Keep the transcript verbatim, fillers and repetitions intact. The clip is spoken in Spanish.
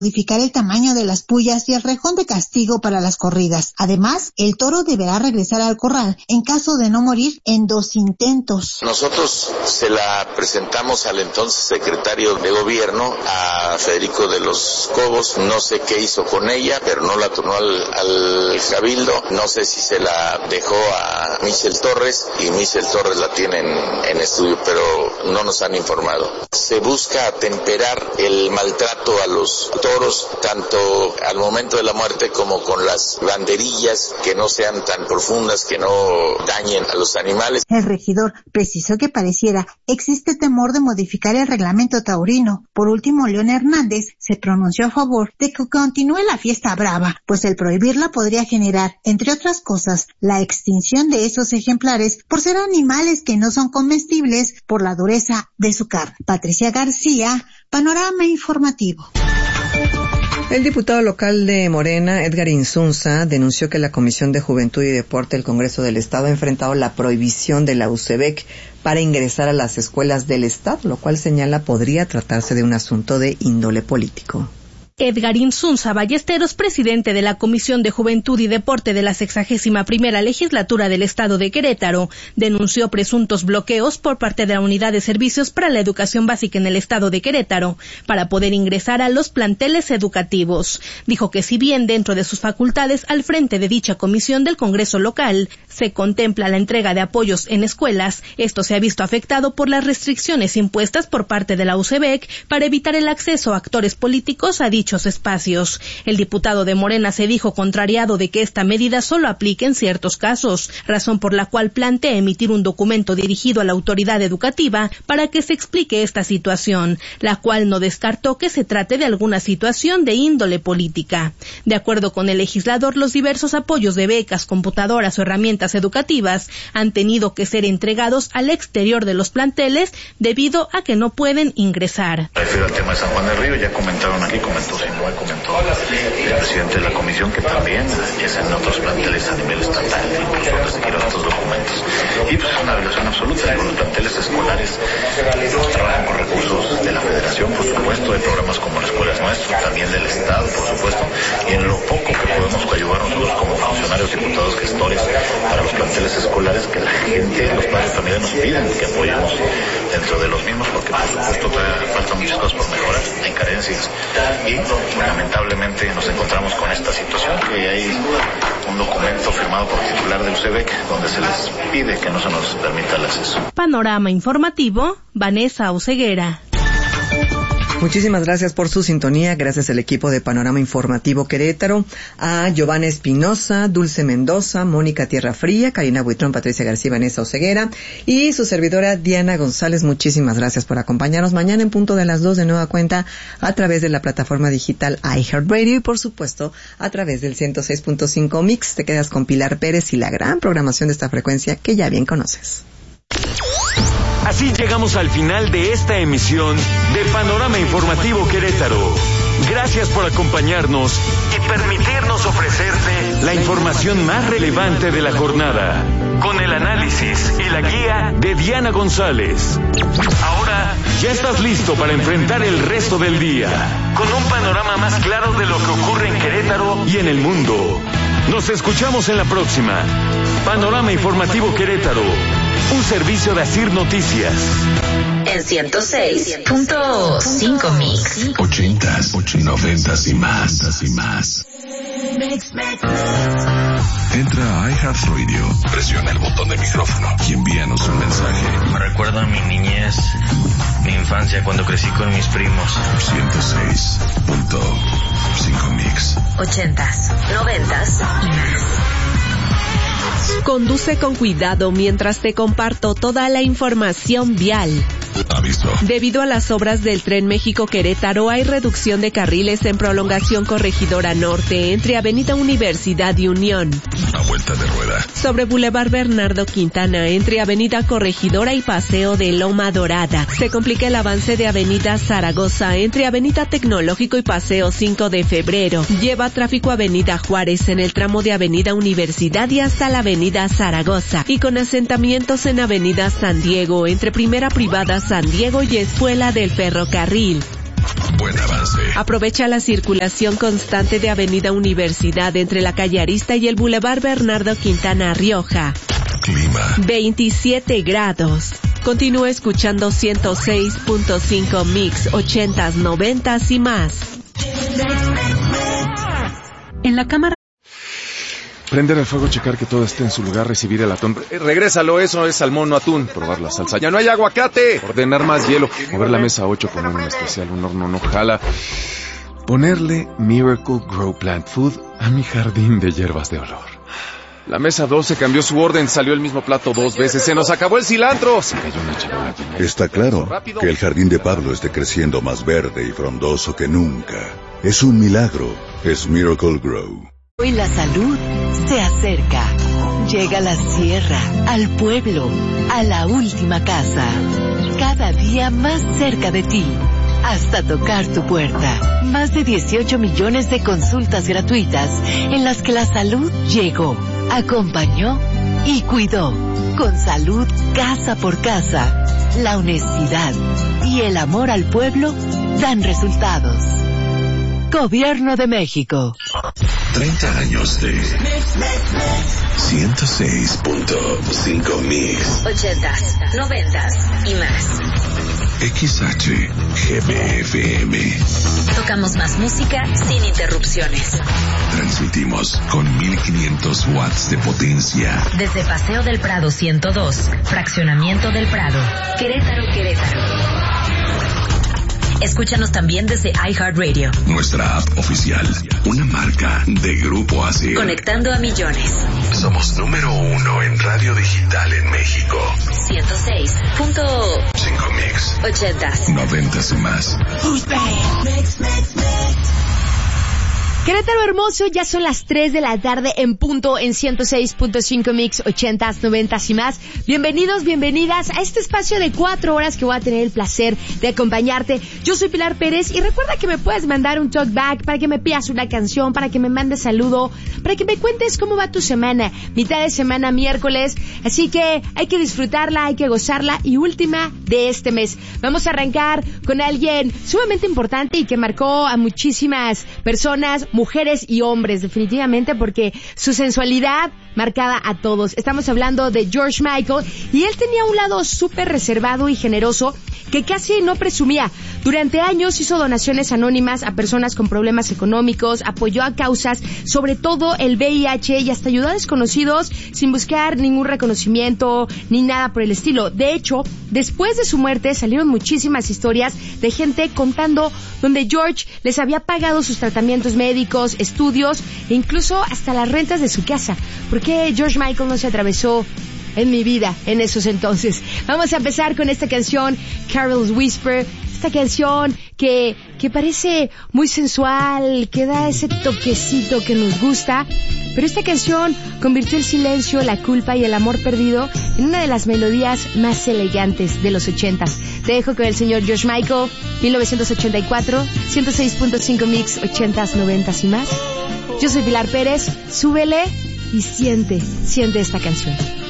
modificar el tamaño de las pullas y el rejón de castigo para las corridas. Además, el toro deberá regresar al corral en caso de no morir en dos intentos. Nosotros se la presentamos al entonces secretario de gobierno, a Federico de los Cobos. No sé qué hizo con ella, pero no la turnó al, al cabildo. No sé si se la dejó a Michel Torres y Michel Torres la tiene en, en estudio, pero no nos han informado. Se busca atemperar el maltrato a los toros, tanto al momento de la muerte como con las banderillas, que no sean tan profundas, que no dañen a los animales. El regidor precisó que pareciera existe temor de modificar el reglamento taurino. Por último, León Hernández se pronunció a favor de que continúe la fiesta brava, pues el prohibirla podría generar, entre otras cosas, la extinción de esos ejemplares por ser animales que no son comestibles por la dureza de su carne. Patricia García, Panorama Informativo. El diputado local de Morena, Edgar Insunza, denunció que la Comisión de Juventud y Deporte del Congreso del Estado ha enfrentado la prohibición de la U C E B C para ingresar a las escuelas del Estado, lo cual señala podría tratarse de un asunto de índole político. Edgar Insunza Ballesteros, presidente de la Comisión de Juventud y Deporte de la sexagésima primera Legislatura del Estado de Querétaro, denunció presuntos bloqueos por parte de la Unidad de Servicios para la Educación Básica en el Estado de Querétaro para poder ingresar a los planteles educativos. Dijo que si bien dentro de sus facultades al frente de dicha comisión del Congreso local se contempla la entrega de apoyos en escuelas, esto se ha visto afectado por las restricciones impuestas por parte de la U C E B C para evitar el acceso a actores políticos a dichos espacios. El diputado de Morena se dijo contrariado de que esta medida solo aplique en ciertos casos, razón por la cual plantea emitir un documento dirigido a la autoridad educativa para que se explique esta situación, la cual no descartó que se trate de alguna situación de índole política. De acuerdo con el legislador, los diversos apoyos de becas, computadoras o herramientas educativas han tenido que ser entregados al exterior de los planteles debido a que no pueden ingresar. Refiero al tema de San Juan del Río, ya comentaron aquí, comentó Sinoé, comentó el presidente de la comisión que también es en otros planteles a nivel estatal, incluso recibieron estos documentos. Y pues es una violación absoluta. Digo, los planteles escolares los trabajan con recursos de la federación, por supuesto, de programas como la Escuela es Nuestro, también del Estado, por supuesto, y en lo poco que podemos coadyuvar nosotros como funcionarios, diputados, gestores, para los planteles escolares, que la gente, los padres también nos piden que apoyemos dentro de los mismos, porque por supuesto todavía faltan muchas cosas por mejorar, hay carencias, y lamentablemente nos encontramos con esta situación, que hay un documento firmado por titular del U C E B C donde se les pide que no se nos permita el acceso. Panorama Informativo, Vanessa Oceguera. Muchísimas gracias por su sintonía, gracias al equipo de Panorama Informativo Querétaro, a Giovanna Espinosa, Dulce Mendoza, Mónica Tierrafría, Karina Buitrón, Patricia García, Vanessa Oceguera y su servidora Diana González. Muchísimas gracias por acompañarnos mañana en punto de las dos de nueva cuenta a través de la plataforma digital iHeartRadio y por supuesto a través del ciento seis punto cinco Mix. Te quedas con Pilar Pérez y la gran programación de esta frecuencia que ya bien conoces. Así llegamos al final de esta emisión de Panorama Informativo Querétaro. Gracias por acompañarnos y permitirnos ofrecerte la información más relevante de la jornada, con el análisis y la guía de Diana González. Ahora ya estás listo para enfrentar el resto del día, con un panorama más claro de lo que ocurre en Querétaro y en el mundo. Nos escuchamos en la próxima. Panorama Informativo Querétaro, un servicio de Asir Noticias. En ciento seis punto cinco Mix. Ochentas, noventas y más, y más. Entra a iHeartRadio, presiona el botón de micrófono y envíanos un mensaje. Me recuerda a mi niñez, mi infancia, cuando crecí con mis primos. ciento seis punto cinco Mix. Ochentas, noventas y más. Conduce con cuidado mientras te comparto toda la información vial. Aviso. Debido a las obras del Tren México-Querétaro, hay reducción de carriles en prolongación Corregidora Norte entre Avenida Universidad y Unión. A vuelta de rueda. Sobre Boulevard Bernardo Quintana, entre Avenida Corregidora y Paseo de Loma Dorada. Se complica el avance de Avenida Zaragoza entre Avenida Tecnológico y Paseo cinco de febrero. Lleva tráfico Avenida Juárez en el tramo de Avenida Universidad y hasta la Avenida Zaragoza. Y con asentamientos en Avenida San Diego entre Primera Privada San Diego y Escuela del Ferrocarril. buen avance. Aprovecha la circulación constante de Avenida Universidad entre la calle Arista y el Boulevard Bernardo Quintana Rioja. Clima. veintisiete grados. Continúa escuchando ciento seis punto cinco Mix, ochentas, noventas y más. En la cámara. Prender el fuego, checar que todo esté en su lugar, recibir el atún. Eh, regrésalo, eso es salmón, no atún. Probar la salsa. ¡Ya no hay aguacate! Ordenar más hielo. Mover la mesa ocho, poner un especial, un horno no jala. Ponerle Miracle Grow Plant Food a mi jardín de hierbas de olor. La mesa doce cambió su orden, salió el mismo plato dos veces. ¡Se nos acabó el cilantro! Se cayó una charola. Está claro que el jardín de Pablo esté creciendo más verde y frondoso que nunca. Es un milagro. Es Miracle Grow. Hoy la salud se acerca. Llega a la sierra, al pueblo, a la última casa. Cada día más cerca de ti. Hasta tocar tu puerta. Más de dieciocho millones de consultas gratuitas en las que la salud llegó, acompañó y cuidó. Con salud casa por casa, la honestidad y el amor al pueblo dan resultados. Gobierno de México. treinta años de ciento seis punto cinco Mix. ochentas, noventas y más. X H G B F M. Tocamos más música sin interrupciones. Transmitimos con mil quinientos watts de potencia. Desde Paseo del Prado ciento dos, Fraccionamiento del Prado, Querétaro, Querétaro. Escúchanos también desde iHeartRadio. Nuestra app oficial, una marca de Grupo A C. Conectando a millones. Somos número uno en radio digital en México. ciento seis punto cinco Mix. ochentas. Noventas y más. Querétaro hermoso, ya son las tres de la tarde en punto en ciento seis punto cinco Mix, ochentas, noventas y más. Bienvenidos, bienvenidas a este espacio de cuatro horas que voy a tener el placer de acompañarte. Yo soy Pilar Pérez y recuerda que me puedes mandar un talkback para que me pidas una canción, para que me mandes saludo, para que me cuentes cómo va tu semana. Mitad de semana, miércoles, así que hay que disfrutarla, hay que gozarla y última de este mes. Vamos a arrancar con alguien sumamente importante y que marcó a muchísimas personas, mujeres y hombres, definitivamente, porque su sensualidad marcaba a todos. Estamos hablando de George Michael y él tenía un lado súper reservado y generoso que casi no presumía. Durante años hizo donaciones anónimas a personas con problemas económicos, apoyó a causas, sobre todo el V I H, y hasta ayudó a desconocidos sin buscar ningún reconocimiento ni nada por el estilo. De hecho, después de su muerte salieron muchísimas historias de gente contando donde George les había pagado sus tratamientos médicos, estudios e incluso hasta las rentas de su casa. ¿Por qué George Michael no se atravesó en mi vida en esos entonces? Vamos a empezar con esta canción, Carol's Whisper. Esta canción que, que parece muy sensual, que da ese toquecito que nos gusta, pero esta canción convirtió el silencio, la culpa y el amor perdido en una de las melodías más elegantes de los ochentas. Te dejo con el señor George Michael, mil novecientos ochenta y cuatro, ciento seis punto cinco Mix, ochentas, noventas y más. Yo soy Pilar Pérez, súbele y siente, siente esta canción.